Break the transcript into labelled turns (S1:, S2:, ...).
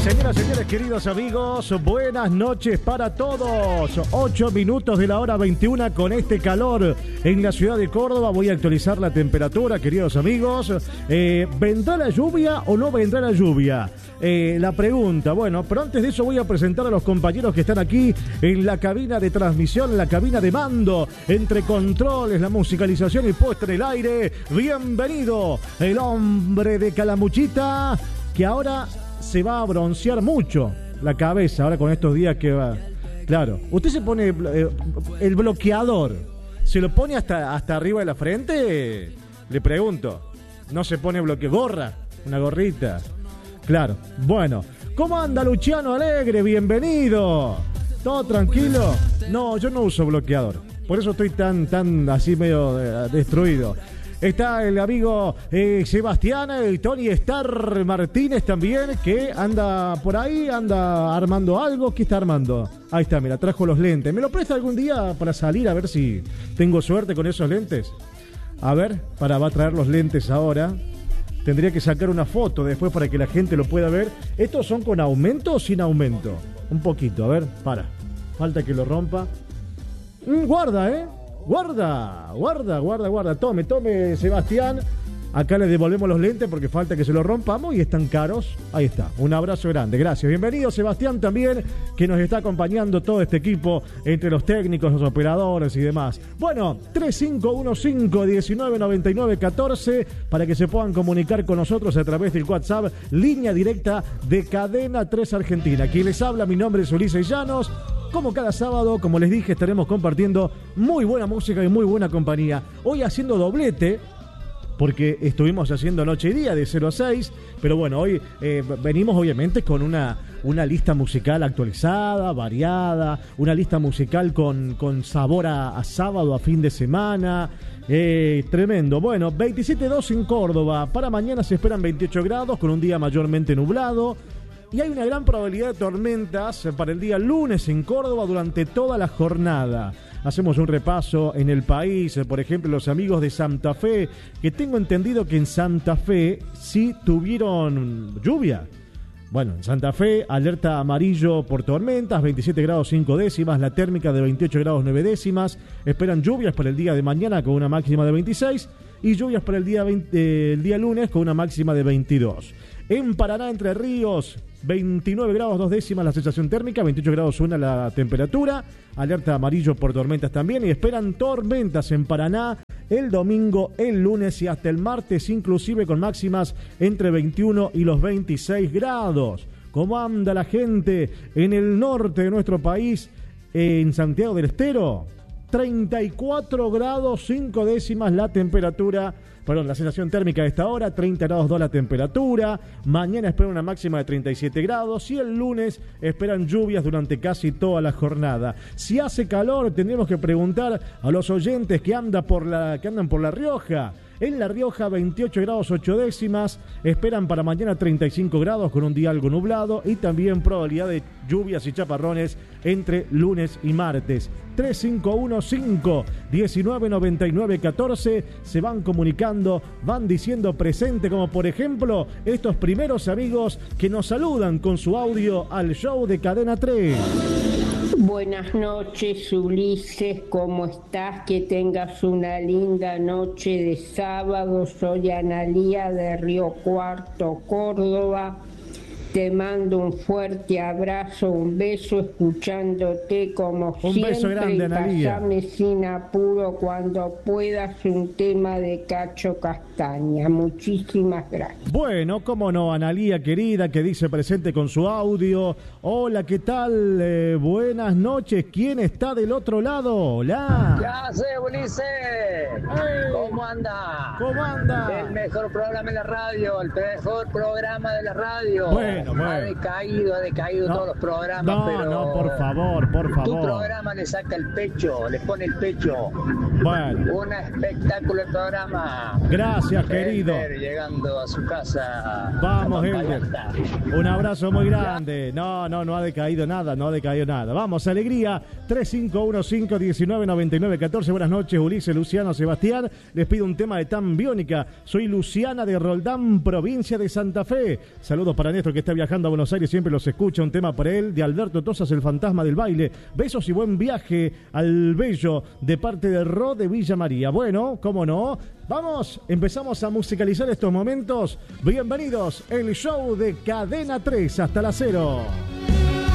S1: Señoras, señores, queridos amigos, buenas noches para todos. 8 minutos de la hora 21 con este calor en la ciudad de Córdoba. Voy a actualizar la temperatura, queridos amigos. ¿Vendrá la lluvia o no vendrá la lluvia? La pregunta. Bueno, pero antes de eso voy a presentar a los compañeros que están aquí en la cabina de transmisión, en la cabina de mando, entre controles, la musicalización y puesta en el aire. Bienvenido, el hombre de Calamuchita, que ahora se va a broncear mucho la cabeza, ahora con estos días que va. Claro, usted se pone el bloqueador, ¿se lo pone hasta arriba de la frente? Le pregunto. No se pone gorra, una gorrita. Claro, bueno. ¿Cómo anda Luciano Alegre? Bienvenido. ¿Todo tranquilo? No, yo no uso bloqueador, por eso estoy tan así medio destruido. Está el amigo Sebastián, Tony Star Martínez también, que anda por ahí, anda armando algo. ¿Qué está armando? Ahí está, mira, trajo los lentes. ¿Me lo presta algún día para salir a ver si tengo suerte con esos lentes? A ver, va a traer los lentes ahora. Tendría que sacar una foto después para que la gente lo pueda ver. ¿Estos son con aumento o sin aumento? Un poquito, a ver, falta que lo rompa. Guarda, Guarda. Tome, Sebastián. Acá le devolvemos los lentes porque falta que se los rompamos y están caros. Ahí está. Un abrazo grande. Gracias. Bienvenido, Sebastián, también, que nos está acompañando todo este equipo, entre los técnicos, los operadores y demás. Bueno, 3515-1999-14 para que se puedan comunicar con nosotros a través del WhatsApp, línea directa de Cadena 3 Argentina. Quien les habla, mi nombre es Ulises Llanos. Como cada sábado, como les dije, estaremos compartiendo muy buena música y muy buena compañía. Hoy haciendo doblete, porque estuvimos haciendo noche y día de 0 a 6, pero bueno, hoy venimos obviamente con una lista musical actualizada, variada, una lista musical con sabor a sábado, a fin de semana. Tremendo. Bueno, 27.2 en Córdoba. Para mañana se esperan 28 grados con un día mayormente nublado. Y hay una gran probabilidad de tormentas para el día lunes en Córdoba durante toda la jornada. Hacemos un repaso en el país, por ejemplo, los amigos de Santa Fe, que tengo entendido que en Santa Fe sí tuvieron lluvia. Bueno, en Santa Fe, alerta amarillo por tormentas, 27 grados 5 décimas, la térmica de 28 grados 9 décimas. Esperan lluvias para el día de mañana con una máxima de 26 y lluvias para el día lunes con una máxima de 22. En Paraná, Entre Ríos, 29 grados 2 décimas la sensación térmica, 28 grados 1 la temperatura, alerta amarillo por tormentas también, y esperan tormentas en Paraná el domingo, el lunes y hasta el martes, inclusive con máximas entre 21 y los 26 grados. ¿Cómo anda la gente en el norte de nuestro país, en Santiago del Estero? 34 grados 5 décimas la temperatura. La sensación térmica de esta hora, 30 grados 2 la temperatura. Mañana esperan una máxima de 37 grados y el lunes esperan lluvias durante casi toda la jornada. Si hace calor, tendremos que preguntar a los oyentes que andan por La Rioja. En La Rioja, 28 grados 8 décimas. Esperan para mañana 35 grados con un día algo nublado y también probabilidad de lluvias y chaparrones entre lunes y martes. 3515-1999-14. Se van comunicando, van diciendo presente, como por ejemplo estos primeros amigos que nos saludan con su audio al show de Cadena 3.
S2: Buenas noches, Ulises, ¿cómo estás? Que tengas una linda noche de sábado. Soy Analía de Río Cuarto, Córdoba. Te mando un fuerte abrazo, un beso, escuchándote como
S1: un
S2: siempre.
S1: Beso grande, Analía.
S2: Casame sin apuro cuando puedas, un tema de Cacho Castaña. Muchísimas gracias.
S1: Bueno, cómo no, Analía querida, que dice presente con su audio. Hola, ¿qué tal? Buenas noches. ¿Quién está del otro lado? Hola.
S3: ¿Qué hace, Ulises?
S1: Hey.
S3: ¿Cómo anda?
S1: ¿Cómo anda?
S3: El mejor programa de la radio, el mejor programa de la radio.
S1: Bueno.
S3: Ha decaído todos los programas, pero...
S1: No, por favor.
S3: Tu programa le saca el pecho, le pone el pecho.
S1: Bueno.
S3: Un espectáculo el programa.
S1: Gracias, querido.
S3: Elder llegando a su casa.
S1: Vamos, Elder. Un abrazo muy grande. No ha decaído nada, Vamos, alegría. 3515-1999-14. Buenas noches, Ulises, Luciano, Sebastián. Les pido un tema de Tan Biónica. Soy Luciana de Roldán, provincia de Santa Fe. Saludos para Néstor, que está está viajando a Buenos Aires, siempre los escucha. Un tema para él de Alberto Tosas, El Fantasma del Baile. Besos y buen viaje al Bello de parte de Ro de Villa María. Bueno, cómo no. Vamos, empezamos a musicalizar estos momentos. Bienvenidos, el show de Cadena 3 hasta la 0.